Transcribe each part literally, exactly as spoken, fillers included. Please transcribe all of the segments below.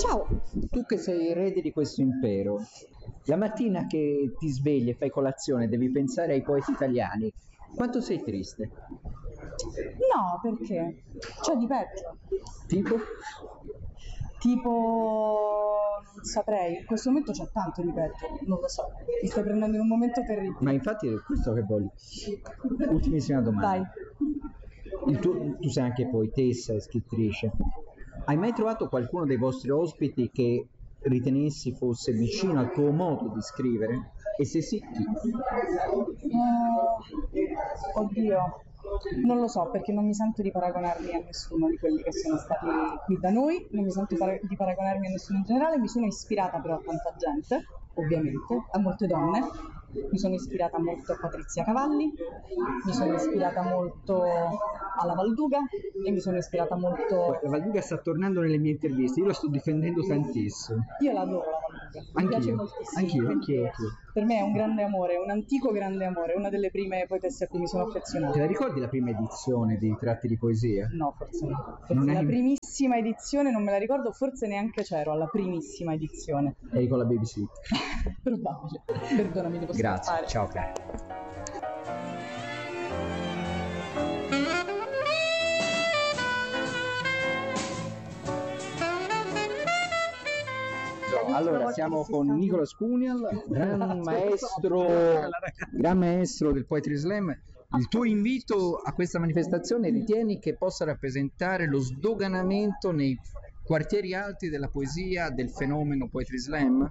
Ciao! Tu che sei erede di questo impero, la mattina che ti svegli e fai colazione devi pensare ai poeti italiani. Quanto sei triste? No, perché? C'è di peggio. Tipo? Tipo, non saprei, in questo momento c'è tanto di peggio, non lo so. Mi stai prendendo in un momento terribile. Ma infatti è questo che voglio. Ultimissima domanda. Vai. Il tuo, tu sei anche poetessa e scrittrice. Hai mai trovato qualcuno dei vostri ospiti che ritenessi fosse vicino al tuo modo di scrivere? E se sì, chi? Uh, oddio, non lo so, perché non mi sento di paragonarmi a nessuno di quelli che sono stati qui da noi, non mi sento para- di paragonarmi a nessuno in generale, mi sono ispirata però a tanta gente, ovviamente, a molte donne. Mi sono ispirata molto a Patrizia Cavalli, mi sono ispirata molto alla Valduga e mi sono ispirata molto... La Valduga sta tornando nelle mie interviste, io la sto difendendo tantissimo. Io l'adoro la Valduga, mi Anch'io, piace moltissimo. Anch'io, anch'io, anch'io. Per me è un grande amore, un antico grande amore, una delle prime poetesse a cui mi sono affezionata. Te la ricordi la prima edizione dei Tratti di Poesia? No, forse no. Forse Non la è... primissima edizione non me la ricordo, forse neanche c'ero alla primissima edizione. Eri con la babysitter. Probabile. Perdonami, devo Grazie, scappare. ciao Clara. Allora, siamo con Nicolas Cunial, gran maestro, gran maestro del Poetry Slam. Il tuo invito a questa manifestazione ritieni che possa rappresentare lo sdoganamento nei quartieri alti della poesia del fenomeno Poetry Slam?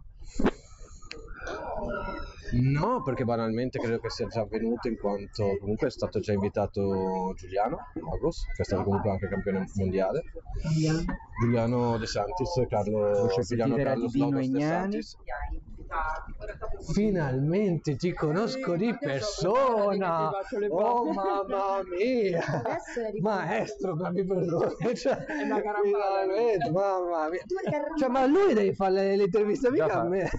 No, perché banalmente credo che sia già avvenuto, in quanto comunque è stato già invitato Giuliano Lagos, che è stato comunque anche campione mondiale. Giuliano De Santis, Carlo Giuliano Carlos Lagos De Santis. Finalmente ti conosco di persona! Oh mamma mia! Maestro, mi perdoni, cioè, finalmente, mamma mia! Cioè, ma lui deve fare le interviste mica a me!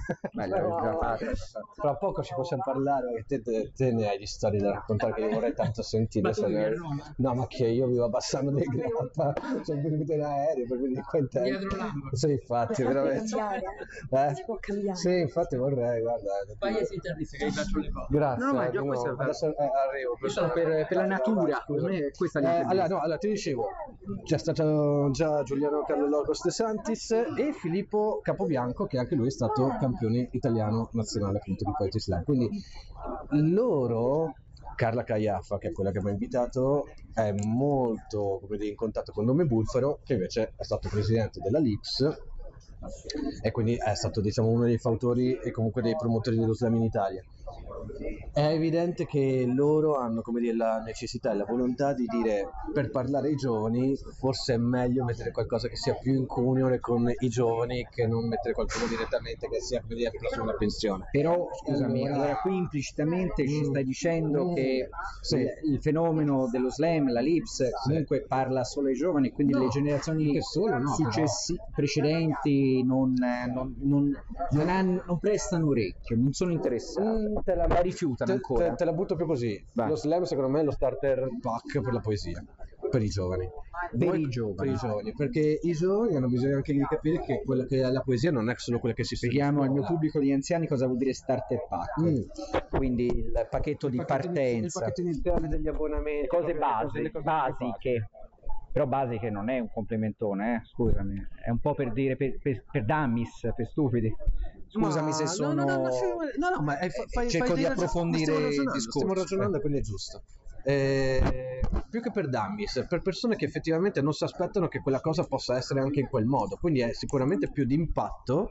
Tra poco ci possiamo parlare, perché te, te, te ne hai di storie da raccontare che io vorrei tanto sentire. Ne... No, ma che io vivo a Bassano del Grappa, sono venuto in aereo per venire qua in tempo. Sì, infatti, veramente. Eh? Si può cambiare. Sì, infatti vorrei, guarda. Fai le interviste che vi faccio le cose. Grazie. No, no, ma già no, questo è adesso eh, arrivo. Io sono per, per la natura. Scusami. Questa è eh, l'intervista. allora, no, allora ti dicevo, c'è stato già Giuliano Carlo Lagos De Santis e Filippo Capobianco, che anche lui è stato campione italiano nazionale appunto di Poetry Slam. Quindi loro, Carla Caiaffa, che è quella che mi ha invitato, è molto, come dire, in contatto con Nome Bulfaro, che invece è stato presidente della L I P S e quindi è stato, diciamo, uno dei fautori e comunque dei promotori dello slam in Italia. È evidente che loro hanno, come dire, la necessità e la volontà di dire, per parlare ai giovani forse è meglio mettere qualcosa che sia più in comunione con i giovani che non mettere qualcuno direttamente che sia, come dire, prossimo alla pensione. Però scusami, allora qui implicitamente ci stai dicendo mm. che sì. il, il fenomeno dello slam, la L I P S, comunque sì. parla solo ai giovani, quindi no, le generazioni solo, no, successi, precedenti non, non, non, non, hanno, non prestano orecchio, non sono interessati. Mm, te la, la rifiutano te, ancora. Te, te la butto più così. Vai. Lo slam secondo me è lo starter pack per la poesia, per i giovani. Per Noi, i giovani. Per i giovani, perché i giovani hanno bisogno anche di capire che quella che è la poesia non è solo quella che si spieghiamo al mio pubblico di anziani cosa vuol dire starter pack. Mm. Quindi il pacchetto di il pacchetto partenza, il pacchetto iniziale degli abbonamenti, cose basi, cose basiche. Però basiche non è un complimentone, eh? Scusami, è un po' per dire per, per, per dummies, per stupidi. Scusami ma se sono. No, no, no, no, no ma fai, cerco fai di approfondire il discorso. Stiamo ragionando, quindi è giusto. Eh, più che per dummies, per persone che effettivamente non si aspettano che quella cosa possa essere anche in quel modo, quindi è sicuramente più di impatto,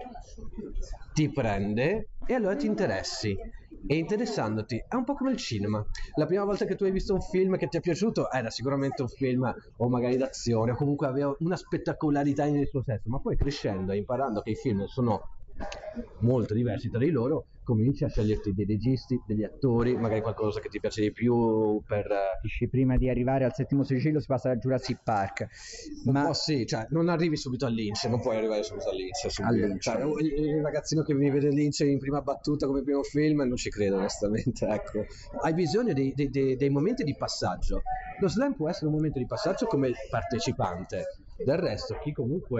ti prende e allora ti interessi. E interessandoti è un po' come il cinema. La prima volta che tu hai visto un film che ti è piaciuto era sicuramente un film o magari d'azione o comunque aveva una spettacolarità nel suo senso, ma poi crescendo e imparando che i film sono molto diversi tra di loro, cominci a sceglierti dei registi, degli attori, magari qualcosa che ti piace di più per... Prima di arrivare al settimo sigillo si passa da Jurassic Park. Ma oh, sì, cioè non arrivi subito al Lynch, non puoi arrivare subito al Lynch, subito. Al Lynch. Cioè, il, il ragazzino che mi vede Lynch in prima battuta come primo film non ci credo onestamente, ecco. Hai bisogno dei, dei, dei, dei momenti di passaggio. Lo slam può essere un momento di passaggio come partecipante. Del resto chi comunque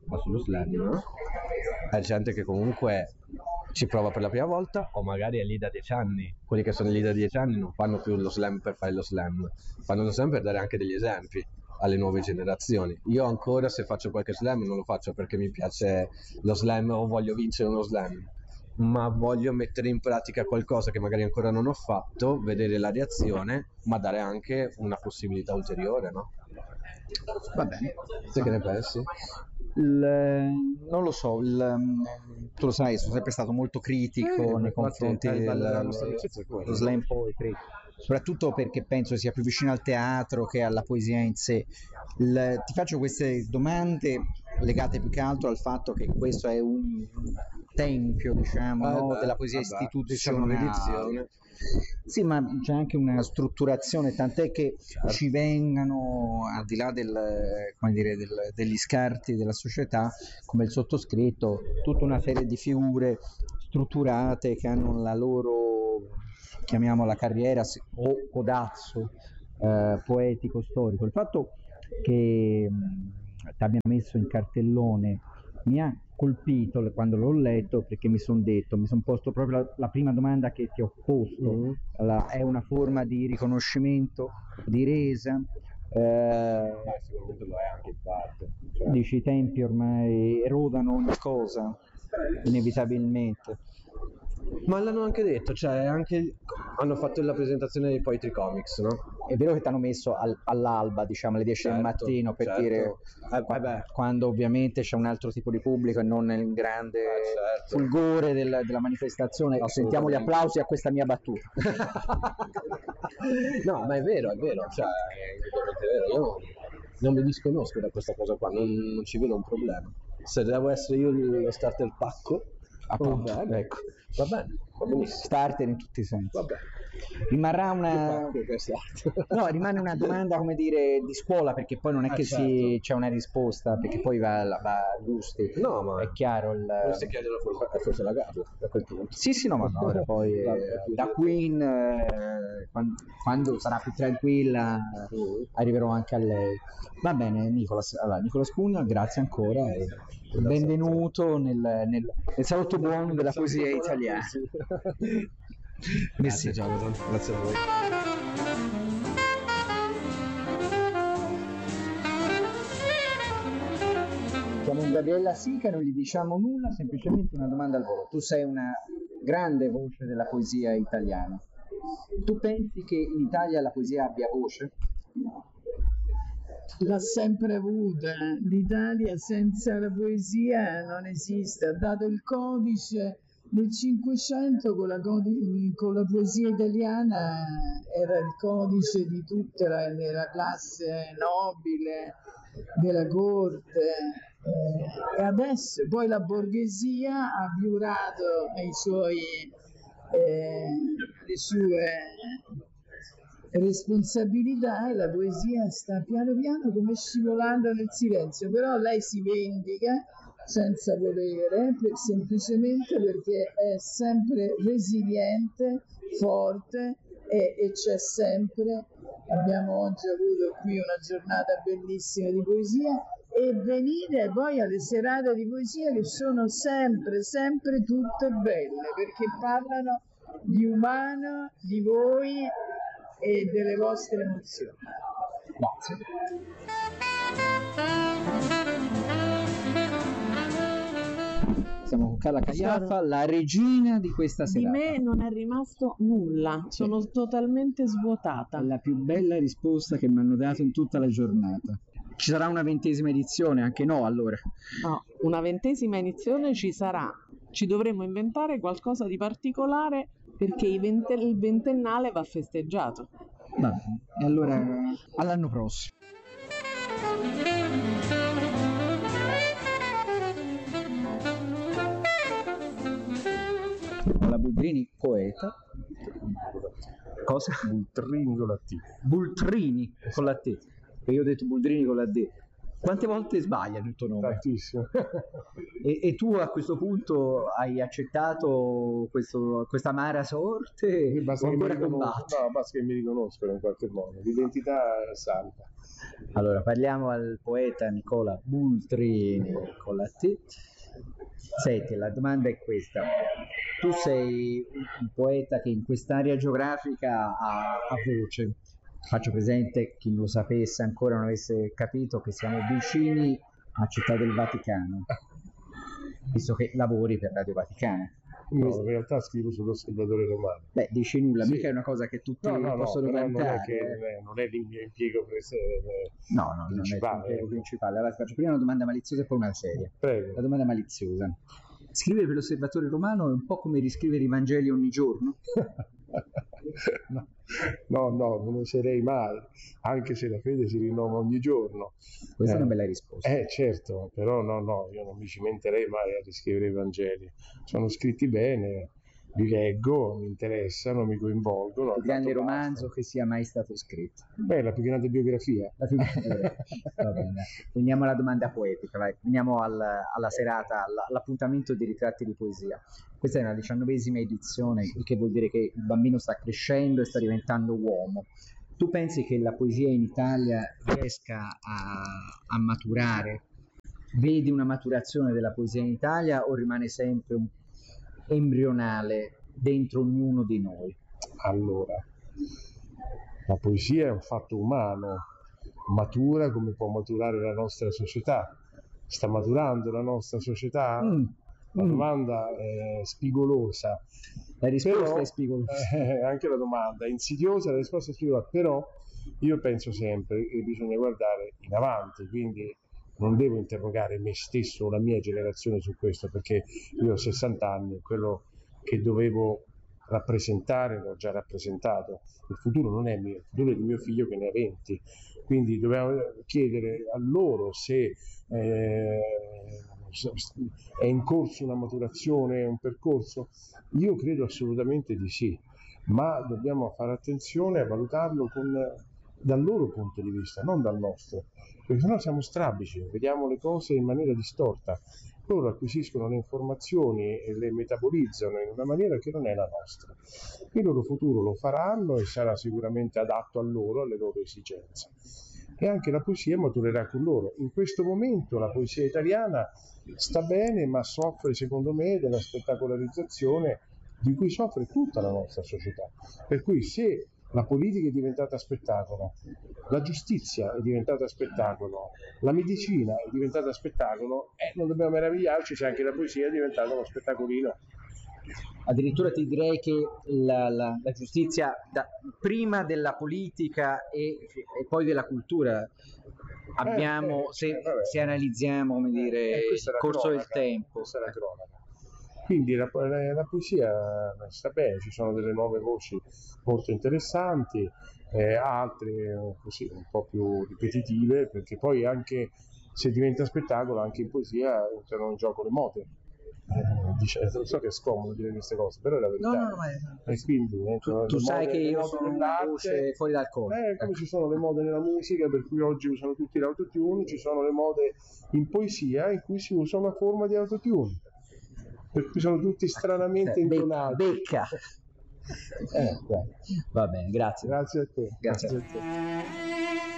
ma sullo slam, no? È gente che comunque ci prova per la prima volta o magari è lì da dieci anni. Quelli che sono lì da dieci anni non fanno più lo slam per fare lo slam, fanno lo slam per dare anche degli esempi alle nuove generazioni. Io ancora, se faccio qualche slam, non lo faccio perché mi piace lo slam o voglio vincere uno slam, ma voglio mettere in pratica qualcosa che magari ancora non ho fatto, vedere la reazione, ma dare anche una possibilità ulteriore, no? Va bene. Te che ne pensi? Il, non lo so, il, tu lo sai, sono sempre stato molto critico Eh, nei infatti, confronti eh, il bello della del nostra amicizia è quello. dello slam poetry, soprattutto perché penso sia più vicino al teatro che alla poesia in sé. Il- ti faccio queste domande legate più che altro al fatto che questo è un tempio, diciamo, Eh no, beh, della poesia vabbè, diciamo istituzionale. un'edizione. Sì, ma c'è anche una strutturazione, tant'è che ci vengano, al di là del, come dire, del- degli scarti della società, come il sottoscritto, tutta una serie di figure strutturate che hanno la loro, chiamiamola carriera se- o codazzo eh, poetico storico. Il fatto che ti abbia messo in cartellone mi ha colpito le- quando l'ho letto, perché mi sono detto, mi sono posto proprio la, la prima domanda che ti ho posto. Mhm. La- è una forma di riconoscimento, di resa? Eh, Eh, sicuramente lo è anche in parte. Cioè, dici, i tempi ormai erodano ogni cosa, inevitabilmente. ma l'hanno anche detto, cioè anche hanno fatto la presentazione dei Poetry Comics, no? È vero che ti hanno messo al- all'alba, diciamo alle dieci del Certo, mattino, per certo. dire Eh, qua- eh beh. quando ovviamente c'è un altro tipo di pubblico e non il grande Eh, certo. fulgore del- della manifestazione. Sentiamo gli Assolutamente. applausi a questa mia battuta. No, ma è vero, è vero, cioè è indubbiamente vero. Io non, non mi disconosco da questa cosa qua, non, non ci vedo un problema. Se devo essere io lo starter pacco, va Appunto, bene, ecco. va bene, va benissimo. Starter in tutti i sensi. Va bene. Rimarrà Più una... pacco che starter. No, rimane una domanda, come dire, di scuola, perché poi non è Ah, che si... certo. c'è una risposta, perché poi va, va a gusti. No, ma È chiaro il... dovresti chiederlo forse, forse alla Gabia a quel punto. Sì, sì, no, ma no, ora poi Vabbè, eh, più da di- Queen, eh, quando, quando sarà più tranquilla, Mm. arriverò anche a lei. Va bene, Nicolas, allora, Nicolas Cugna, grazie ancora e benvenuto nel, nel, nel salotto buono della poesia italiana. Grazie Jonathan, grazie a voi. Siamo Gabriella Sica, non gli diciamo nulla, semplicemente una domanda al volo. Tu sei una grande voce della poesia italiana. Tu pensi che in Italia la poesia abbia voce? L'ha sempre avuta. L'Italia senza la poesia non esiste. Ha dato il codice del Cinquecento con la, codi- con la poesia italiana, era il codice di tutta la, della classe nobile, della corte. Eh, e adesso poi la borghesia ha violato i suoi, eh, le sue responsabilità e la poesia sta piano piano come scivolando nel silenzio, però lei si vendica senza volere, per- semplicemente perché è sempre resiliente, forte e, e c'è sempre. Abbiamo oggi avuto qui una giornata bellissima di poesia e venire poi alle serate di poesia che sono sempre, sempre tutte belle perché parlano di umano, di voi e delle vostre emozioni. Grazie. Siamo con Carla Cagliafa, la regina di questa Di serata. me non è rimasto nulla, Sì. sono totalmente svuotata. La più bella risposta che mi hanno dato in tutta la giornata. Ci sarà una ventesima edizione, anche no allora. No, una ventesima edizione ci sarà. Ci dovremmo inventare qualcosa di particolare perché i vente- il ventennale va festeggiato. Va bene. E allora all'anno prossimo. La Buldrini poeta. Cosa? Bultrini con la T. Bultrini con la T. E io ho detto Buldrini con la D. Quante volte sbagliano il tuo nome? Tantissimo. E, e tu a questo punto hai accettato questo, questa amara sorte o Basta che, mi ancora riconos- combatti? no, basta che mi riconoscono in qualche modo. L'identità è salva. Allora, parliamo al poeta Nicola Bultrini con la T. Senti, la domanda è questa. Tu sei un, un poeta che in quest'area geografica ha, ha voce. Faccio presente, chi non lo sapesse ancora, non avesse capito, che siamo vicini a Città del Vaticano, visto che lavori per Radio Vaticana. No, in realtà scrivo sull'Osservatore Romano. Beh, dici nulla, Sì. mica è una cosa che tutti No, no, possono no, però non è, vantare. che, non, è, non è il mio impiego pres- eh, No, no, non è il principale. tuo impiego ecco. principale. Allora, ti faccio prima una domanda maliziosa e poi una seria. La Prego. domanda maliziosa. Scrivere per l'Osservatore Romano è un po' come riscrivere i Vangeli ogni giorno? no, no, no, non oserei mai, anche se la fede si rinnova ogni giorno. Questa eh, è una bella risposta. Eh, certo, però no, no, io non mi cimenterei mai a riscrivere i Vangeli. Sono scritti bene, li leggo, mi interessano, mi coinvolgono. Il più grande tanto basta. romanzo che sia mai stato scritto. Beh, la più grande biografia. La più grande. Va bene. Veniamo alla domanda poetica, vai. Veniamo al- alla serata, all- all'appuntamento di ritratti di poesia. Questa è la diciannovesima edizione, il che vuol dire che il bambino sta crescendo e sta diventando uomo. Tu pensi che la poesia in Italia riesca a, a maturare? Vedi una maturazione della poesia in Italia o rimane sempre un embrionale dentro ognuno di noi? Allora, la poesia è un fatto umano, matura come può maturare la nostra società. Sta maturando la nostra società? Mm, La mm. domanda è spigolosa. La risposta Però, è spigolosa. eh, anche la domanda è insidiosa, la risposta è spigolosa, però io penso sempre che bisogna guardare in avanti, quindi non devo interrogare me stesso o la mia generazione su questo, perché io ho sessanta anni, quello che dovevo rappresentare l'ho già rappresentato, il futuro non è mio, il futuro è di mio figlio che ne ha venti, quindi dobbiamo chiedere a loro se eh, è in corso una maturazione, un percorso. Io credo assolutamente di sì, ma dobbiamo fare attenzione a valutarlo con, dal loro punto di vista, non dal nostro, perché sennò siamo strabici, vediamo le cose in maniera distorta. Loro acquisiscono le informazioni e le metabolizzano in una maniera che non è la nostra. Il loro futuro lo faranno e sarà sicuramente adatto a loro, alle loro esigenze. E anche la poesia maturerà con loro. In questo momento la poesia italiana sta bene, ma soffre, secondo me, della spettacolarizzazione di cui soffre tutta la nostra società. Per cui se la politica è diventata spettacolo, la giustizia è diventata spettacolo, la medicina è diventata spettacolo, eh, non dobbiamo meravigliarci se anche la poesia è diventata uno spettacolino. Addirittura ti direi che la, la- la giustizia, da- prima della politica e, e poi della cultura, abbiamo, eh, se, eh, vabbè. se analizziamo, come dire, Eh, questa è il la corso del cronaca, tempo. Questa è la cronaca. Quindi la, la- la poesia sta bene, ci sono delle nuove voci molto interessanti, eh, altre eh, così un po' più ripetitive, perché poi anche se diventa spettacolo, anche in poesia entrano in gioco le mode. Eh, dice, lo so che è scomodo dire queste cose, però è la verità. No, no, no, ma E quindi entrano tu le sai mode- che le io mode sono una dell'arte. voce fuori dal coro. Eh, come Ecco. ci sono le mode nella musica, per cui oggi usano tutti l'autotune, ci sono le mode in poesia in cui si usa una forma di autotune, per cui sono tutti stranamente Be- intonati. becca. Eh, dai. Va bene, grazie. Grazie a te. Grazie. a te.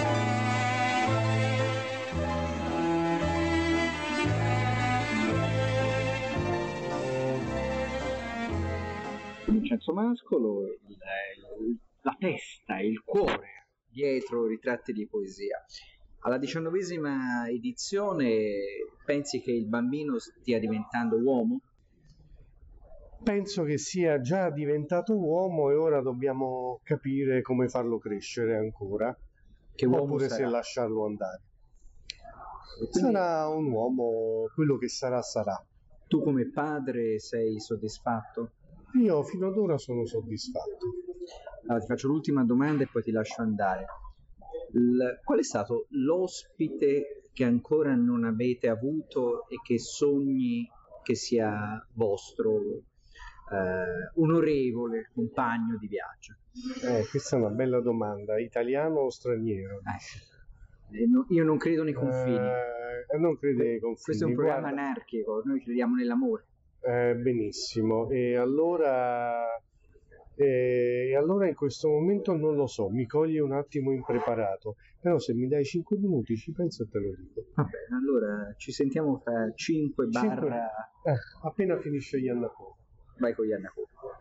Vincenzo Mascolo, il- il- la testa, il cuore dietro ritratti di poesia. Alla diciannovesima edizione pensi che il bambino stia diventando uomo? Penso che sia già diventato uomo e ora dobbiamo capire come farlo crescere ancora, Che uomo oppure se sarà? lasciarlo andare. E quindi Sarà un uomo, quello che sarà sarà. tu come padre sei soddisfatto? Io fino ad ora sono soddisfatto. Allora, ti faccio l'ultima domanda e poi ti lascio andare. Il- qual è stato l'ospite che ancora non avete avuto e che sogni che sia vostro eh, onorevole compagno di viaggio? Eh, questa è una bella domanda. Italiano o straniero? Eh, no- io non credo nei confini. Eh, non crede ai confini. Questo è un programma Guarda, anarchico, noi crediamo nell'amore. eh, benissimo. E allora E allora in questo momento non lo so, mi coglie un attimo impreparato, però se mi dai cinque minuti ci penso e te lo dico. Va bene, allora ci sentiamo fra cinque barra... Eh, appena finisce Iannacò. Vai con Iannacò.